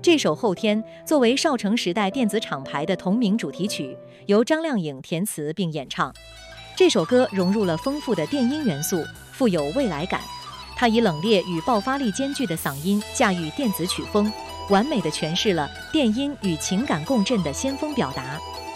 这首《后天》作为少城时代电子厂牌的同名主题曲，由张靓颖填词并演唱。这首歌融入了丰富的电音元素，富有未来感。它以冷冽与爆发力兼具的嗓音驾驭电子曲风，完美地诠释了电音与情感共振的先锋表达。